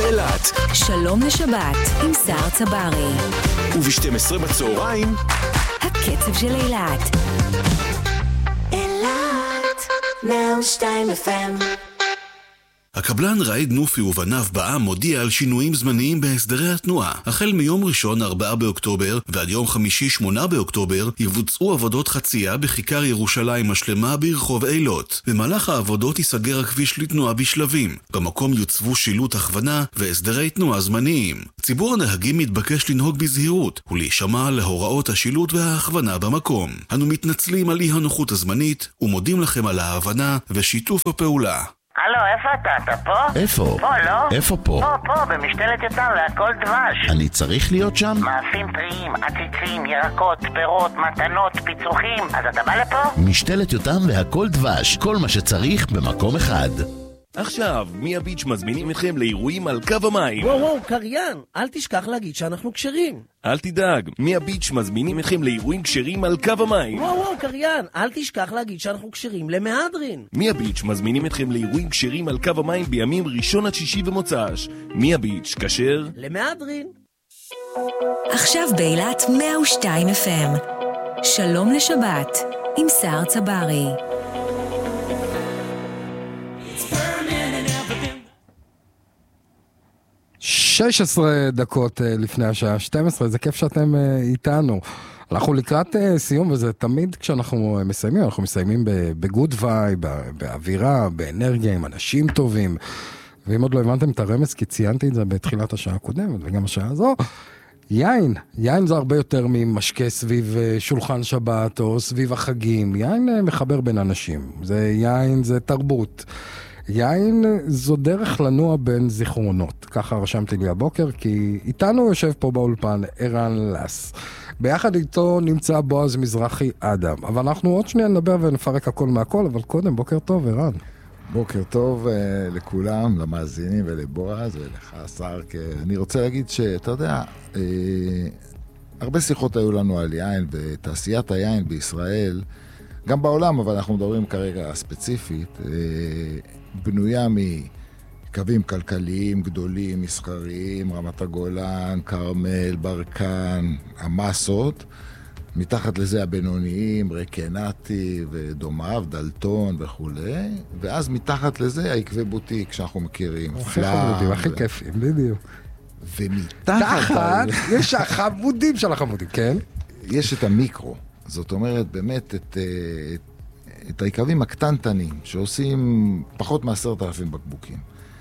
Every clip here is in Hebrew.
באילת. שלום לשבת עם שר צברי. וב-12 בצהריים הקצב של אילת. אילת 102 FM. הקבלן ראיד נופי ובניו בע"מ מודיע על שינויים זמניים בהסדרי התנועה. החל מיום ראשון 4 באוקטובר ועד יום חמישי 8 באוקטובר יבוצעו עבודות חצייה בכיכר ירושלים השלמה ברחוב אילות. במהלך העבודות ייסגר הכביש לתנועה בשלבים. במקום יוצבו שילוט הכוונה והסדרי תנועה זמניים. ציבור הנהגים מתבקש לנהוג בזהירות ולהישמע להוראות השילוט וההכוונה במקום. אנו מתנצלים על אי הנוחות הזמנית ומודים לכם על ההבנה ושיתוף הפעולה. הלו, איפה אתה פה? איפה? פה, לא? איפה פה? פה, במשתלת יותם והכל דבש. אני צריך להיות שם? מאפים טריים, עציצים, ירקות, פירות, מתנות, פיצוחים. אז אתה בא לפה? משתלת יותם והכל דבש. כל מה שצריך במקום אחד. עכשיו, מיה ביץ' מזמינים אתכם לאירועים על קו המים. וואו, קריין, אל תשכח להגיד שאנחנו כשרים. אל תדאג, מיה ביץ' מזמינים אתכם לאירועים כשרים על קו המים. וואו, קריין, אל תשכח להגיד שאנחנו כשרים למהדרין. מיה ביץ' מזמינים אתכם לאירועים כשרים על קו המים בימים ראשון עד שישי ומוצ"ש. מיה ביץ' כשר למהדרין. עכשיו באילת 102 FM. שלום לשבת עם שר צברי. 16 דקות לפני השעה 12, זה כיף שאתם איתנו. אנחנו לקראת סיום, וזה תמיד כשאנחנו מסיימים, אנחנו מסיימים בגוד וייב, באווירה, באנרגיה, עם אנשים טובים. ואם עוד לא הבנתם את הרמז, כי ציינתי את זה בתחילת השעה הקודמת, וגם השעה הזו, יין זה הרבה יותר ממשקה סביב שולחן שבת, או סביב החגים. יין מחבר בין אנשים. יין זה תרבות. יין זו דרך לנוע בין זיכרונות. ככה רשמתי לי הבוקר, כי איתנו יושב פה באולפן ערן לס. ביחד איתו נמצא בועז מזרחי אדם. אבל אנחנו עוד שנייה נדבר ונפרק הכל מהכל, אבל קודם בוקר טוב ערן. בוקר טוב לכולם, למאזינים ולבועז ולך שר. אני רוצה להגיד שאתה יודע, הרבה שיחות היו לנו על יין, ותעשיית היין בישראל, גם בעולם, אבל אנחנו מדברים כרגע ספציפית, בנויה מקווים כלכליים גדולים, מסחריים, רמת הגולן, קרמל, ברקן, המסות, מתחת לזה הבינוניים, רקנטי ודומיו, דלטון וכו', ואז מתחת לזה העקבי בוטיק שאנחנו מכירים, פלאם. הכי כיפים, בדיוק. ומתחת יש החמודים של החמודים, כן? יש את המיקרו, זאת אומרת באמת את העיקבים הקטנטנים, שעושים פחות מ10,000 בקבוקים.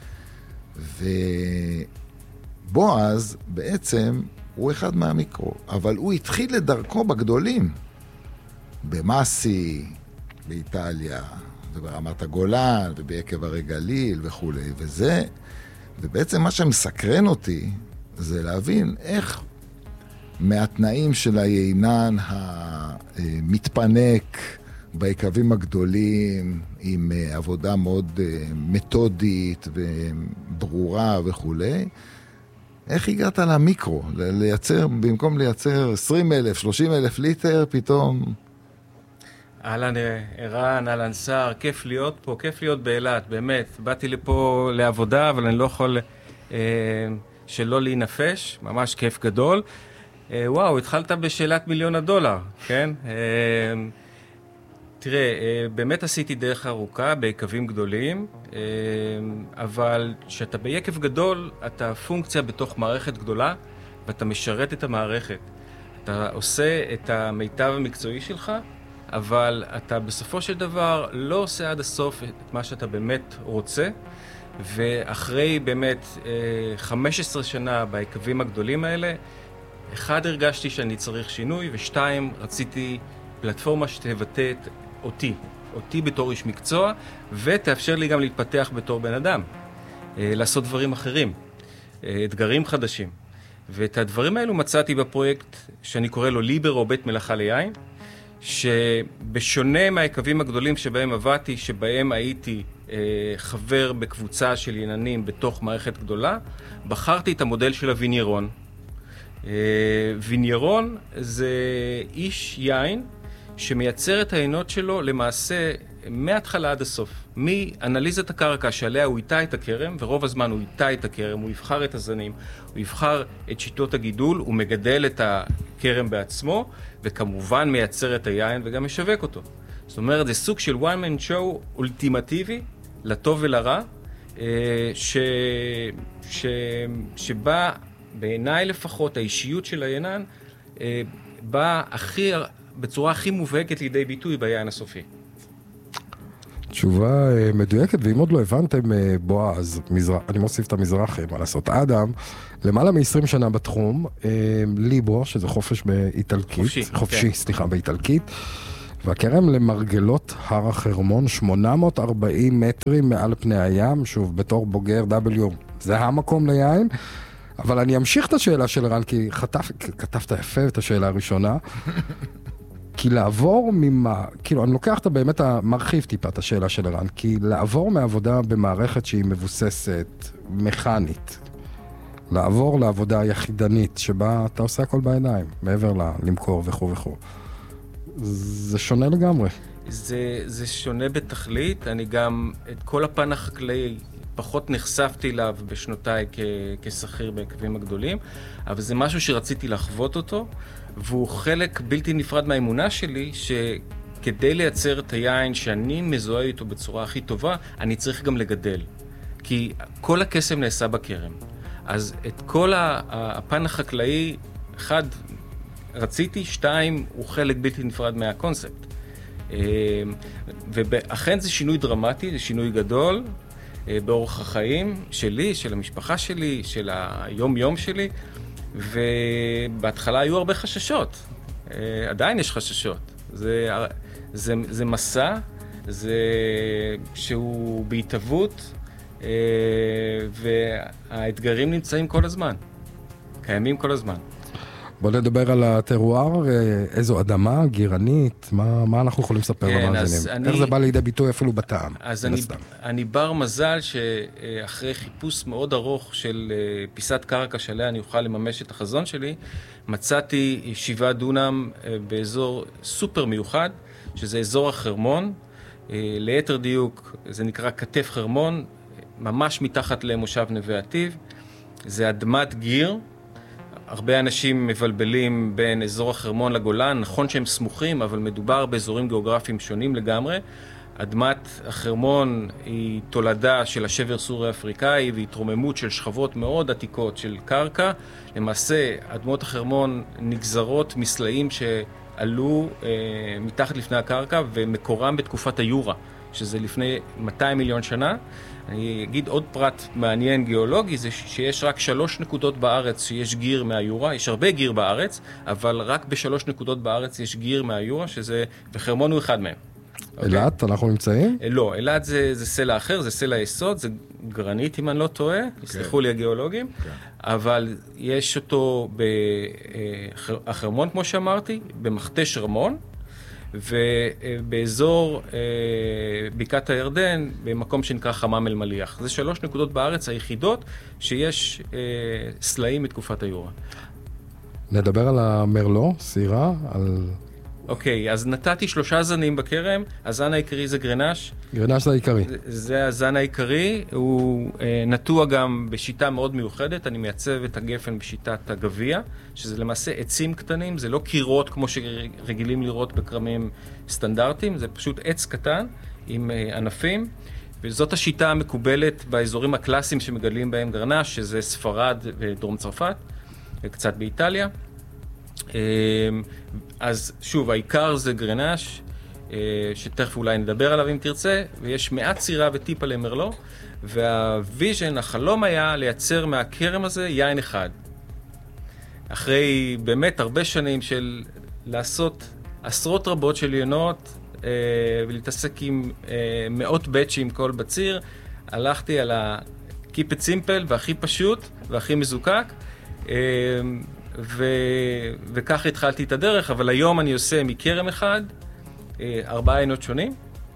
ובועז בעצם הוא אחד מהמיקרו, אבל הוא התחיל לדרכו בגדולים, במאסי, באיטליה, וברמת הגולן, ובעקב הרי גליל וכו'. ובעצם מה שמסקרן אותי, זה להבין איך מהתנאים של היינן המתפנק, בעקבים הגדולים, עם עבודה מאוד מתודית וברורה וכו'. איך הגעת למיקרו? לייצר, במקום לייצר 20,000, 30,000 ליטר, פתאום... אהלן ערן, אהלן שר, כיף להיות פה, כיף להיות באילת, באמת. באתי לפה לעבודה, אבל אני לא יכול שלא להינפש, ממש כיף גדול. וואו, התחלת בשאלת $1,000,000, כן? תראה, באמת עשיתי דרך ארוכה ביקבים גדולים, אבל כשאתה ביקב גדול, אתה פונקציה בתוך מערכת גדולה, ואתה משרת את המערכת. אתה עושה את המיטב המקצועי שלך, אבל אתה בסופו של דבר לא עושה עד הסוף את מה שאתה באמת רוצה, ואחרי באמת 15 שנה ביקבים הגדולים האלה, אחד, הרגשתי שאני צריך שינוי, ושתיים, רציתי פלטפורמה שתבטא אותי בתור איש מקצוע, ותאפשר לי גם להתפתח בתור בן אדם, לעשות דברים אחרים, אתגרים חדשים. ואת הדברים האלו מצאתי בפרויקט שאני קורא לו ליבר או בית מלאכה ליין, שבשונה מהיקבים הגדולים שבהם עבדתי, שבהם הייתי חבר בקבוצה של עיננים בתוך מערכת גדולה, בחרתי את המודל של הוויניירון. ויניירון זה איש יין שמייצר את העינות שלו למעשה מההתחלה עד הסוף. מאנליזת הקרקע שעליה הוא איתה את הכרם, ורוב הזמן הוא איתה את הכרם, הוא יבחר את הזנים, הוא יבחר את שיטות הגידול, הוא מגדל את הכרם בעצמו, וכמובן מייצר את היין וגם משווק אותו. זאת אומרת, זה סוג של one man show אולטימטיבי, לטוב ולרע, שבה בעיניי לפחות האישיות של היינן באה בצורה הכי מובהקת לידי ביטוי ביין הסופי. תשובה מדויקת, ואם עוד לא הבנתם, בועז, אני מוסיף את המזרחי, מה לעשות, אדם, למעלה מ-20 שנה בתחום, ליברו, שזה חופש באיטלקית, חופשי, סליחה, באיטלקית, והכרם למרגלות הר החרמון, 840 מטרים מעל פני הים, שוב, בתור בוגר W, זה המקום ליין, אבל אני אמשיך את השאלה של רן, כי כתבת יפה את השאלה הראשונה, כי לעבור כאילו אני לוקח את באמת מרחיב טיפה את השאלה של רן, כי לעבור מעבודה במערכת שהיא מבוססת, מכנית, לעבור לעבודה יחידנית, שבה אתה עושה הכל בעיניים, מעבר למכור וכו' וכו'. זה שונה לגמרי. זה שונה בתכלית, אני גם את כל הפן החקלאי פחות נחשפתי אליו בשנותיי כשכיר בקווים הגדולים, אבל זה משהו שרציתי לחוות אותו, והוא חלק בלתי נפרד מהאמונה שלי, שכדי לייצר את היין שאני מזוהה איתו בצורה הכי טובה, אני צריך גם לגדל. כי כל הקסם נעשה בכרם. אז את כל הפן החקלאי, אחד, רציתי, שתיים, הוא חלק בלתי נפרד מהקונספט. ואכן זה שינוי דרמטי, זה שינוי גדול, באורח החיים שלי, של המשפחה שלי, של היום-יום שלי, ובהתחלה היו הרבה חששות. עדיין יש חששות. זה מסע, זה שהוא בהתהוות, והאתגרים נמצאים כל הזמן. קיימים כל הזמן. בוא נדבר על הטרואר, איזו אדמה, גירנית, מה אנחנו יכולים לספר למאזינים? איך זה בא לידי ביטוי אפילו בטעם? אז אני בר מזל שאחרי חיפוש מאוד ארוך של פיסת קרקע שעליה אני אוכל לממש את החזון שלי, מצאתי 7 דונם באזור סופר מיוחד, שזה אזור החרמון, ליתר דיוק זה נקרא כתף חרמון, ממש מתחת למושב נווה עתיב, זה אדמת גיר, הרבה אנשים מבלבלים בין אזור החרמון לגולן, נכון שהם סמוכים, אבל מדובר באזורים גיאוגרפיים שונים לגמרי. אדמת החרמון היא תולדה של השבר סורי-אפריקאי, והיא תרוממות של שכבות מאוד עתיקות של קרקע. למעשה, אדמות החרמון נגזרות מסלעים שעלו מתחת לפני הקרקע, ומקורם בתקופת היורה, שזה לפני 200 מיליון שנה. אני אגיד עוד פרט מעניין גיאולוגי, זה שיש רק 3 נקודות בארץ שיש גיר מהיורה, יש הרבה גיר בארץ, אבל רק ב3 נקודות בארץ יש גיר מהיורה, וחרמון הוא אחד מהם. אלעד, אנחנו נמצאים? לא, אלעד זה סלע אחר, זה סלע יסוד, זה גרנית אם אני לא טועה, יסלחו לי הגיאולוגים, אבל יש אותו בחרמון כמו שאמרתי, במכתש רמון, ובאזור בקעת הירדן, במקום שנקרא חמם אל מליח. זה 3 נקודות בארץ היחידות שיש סלעים מתקופת היורה. נדבר על המרלו, סירה, על... אוקיי, אז נתתי 3 זנים בכרם, הזן העיקרי זה גרנש. גרנש זה העיקרי. זה הזן העיקרי, הוא נטוע גם בשיטה מאוד מיוחדת, אני מייצב את הגפן בשיטת הגביע, שזה למעשה עצים קטנים, זה לא קירות כמו שרגילים לראות בכרמים סטנדרטיים, זה פשוט עץ קטן עם ענפים, וזאת השיטה המקובלת באזורים הקלאסיים שמגדלים בהם גרנש, שזה ספרד ודרום צרפת, וקצת באיטליה. אז שוב, העיקר זה גרנש, שתכף אולי נדבר עליו אם תרצה, ויש מעט סירה וטיפה למרלו, והוויז'ן, החלום היה לייצר מהכרם הזה יין אחד. אחרי באמת הרבה שנים של לעשות עשרות רבות של ינות, ולהתעסק עם מאות בצ'ים כל בציר, הלכתי על ה-keep it simple והכי פשוט והכי מזוקק, וכך התחלתי את הדרך, אבל היום אני עושה מכרם אחד 4 עינות שונים.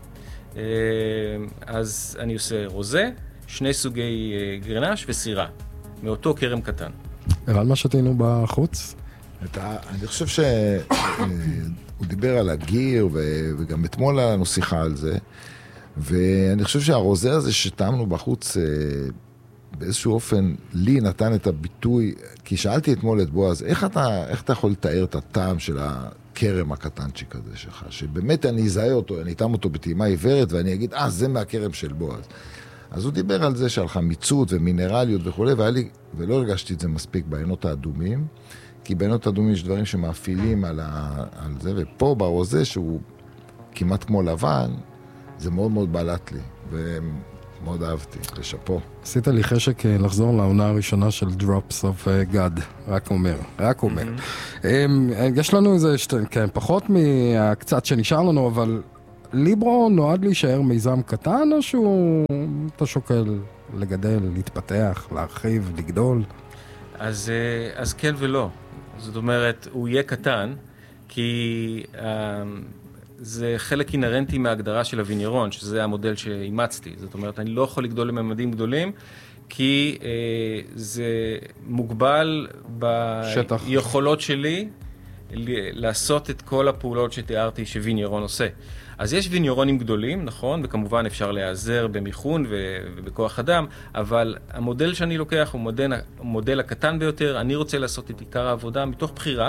אז אני עושה רוזה, 2 סוגי גרנש וסירה, מאותו כרם קטן. הרל מה שתינו בחוץ? אני חושב שהוא דיבר על הגיר, וגם אתמול היה לנו שיחה על זה, ואני חושב שהרוזה הזה שטעמנו בחוץ, באיזשהו אופן, לי נתן את הביטוי, כי שאלתי אתמול את בועז, איך אתה יכול לתאר את הטעם של הקרם הקטנצ'יק הזה שלך, שבאמת אני אזהה אותו, אני אטעם אותו בטעימה עיוורת, ואני אגיד, זה מהקרם של בועז. אז הוא דיבר על זה שעל חמיצות ומינרליות וכו', ולא הרגשתי את זה מספיק בעינות האדומים, כי בעינות האדומים יש דברים שמאפילים על זה, ופה ברוזה שהוא כמעט כמו לבן, זה מאוד מאוד בלט לי, ומאוד אהבתי, לשפו. עשית לי חשק לחזור לעונה הראשונה של Drops of God, רק אומר. יש לנו איזה, כן, פחות מהקצת שנשאר לנו, אבל ליברו נועד להישאר מיזם קטן, או שהוא, אתה שוקל לגדל, להתפתח, להרחיב, לגדול? אז כן ולא. זאת אומרת, הוא יהיה קטן, כי זה חלק אינרנטי מההגדרה של הוויניירון, שזה המודל שאימצתי. זאת אומרת, אני לא יכול לגדול לממדים גדולים, כי זה מוגבל ביכולות שלי לעשות את כל הפעולות שתיארתי שוויניירון עושה. אז יש ויניירונים גדולים, נכון, וכמובן אפשר להיעזר במיכון ובכוח אדם, אבל המודל שאני לוקח הוא מודל הקטן ביותר. אני רוצה לעשות את עיקר העבודה מתוך בחירה.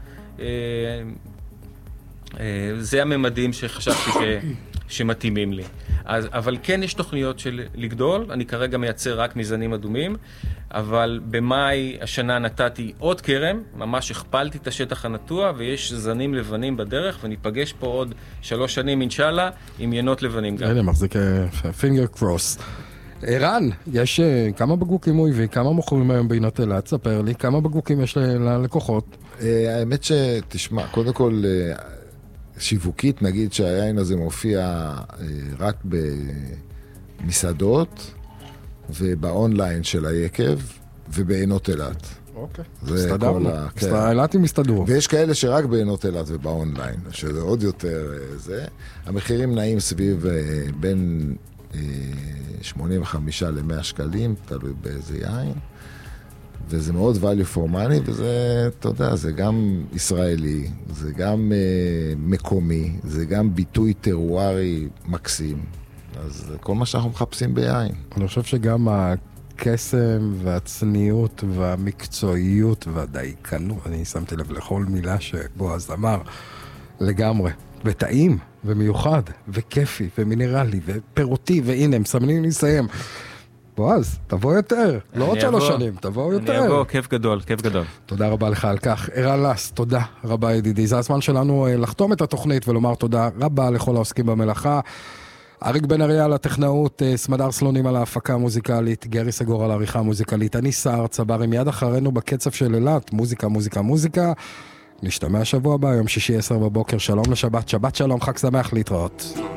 זה הממדים שחשבתי שמתאימים לי. אבל כן יש תוכניות של לגדול, אני כרגע מייצר רק מזנים אדומים, אבל במאי השנה נתתי עוד קרם, ממש הכפלתי את השטח הנטוע, ויש זנים לבנים בדרך, וניפגש פה עוד 3 שנים אינשאללה, עם ינות לבנים גם. הנה, מחזיק פינגר קרוס. ערן, יש כמה בקבוקים הוא הביא, כמה מוכרים היום בעינות אילת? ספר לי, כמה בקבוקים יש ללקוחות? האמת שתשמע, קודם כל שיווקית, נגיד שהיין הזה מופיע רק במסעדות ובאונליין של היקב ובעינות אילת. אוקיי, הסתדרנו. אילת עם הסתדרו. ויש כאלה שרק בעינות אילת ובאונליין, שזה עוד יותר זה. המחירים נעים סביב בין 85 ל-100 שקלים, תלוי באיזה יין. וזה מאוד value for money, וזה, אתה יודע, זה גם ישראלי, זה גם מקומי, זה גם ביטוי טרוארי מקסים. אז כל מה שאנחנו מחפשים ביין. אני חושב שגם הקסם והצניעות והמקצועיות והדייקנות, אני שמתי לב לכל מילה שבועז אמר, לגמרי. וטעים, ומיוחד, וכיפי, ומינרלי, ופירותי, והנה, מסמנים לסיים. בועז, תבוא יותר, לא עוד 3 שנים, תבוא יותר. אני אבוא, כיף גדול, כיף גדול. תודה רבה לך על כך. ערן לס, תודה רבה ידידי. זה הזמן שלנו לחתום את התוכנית ולומר תודה רבה לכל העוסקים במלאכה. אריק בן אריה על הטכנאות, סמדר סלונים על ההפקה המוזיקלית, גרי סגור על העריכה המוזיקלית, אני סער צברי, מיד אחרינו בקצב של אילת, מוזיקה, מוזיקה, מוזיקה. נשתמע שבוע הבא, יום שישי 10 בבוקר, שלום לשבת, שבת שלום, חג שמח, להתראות.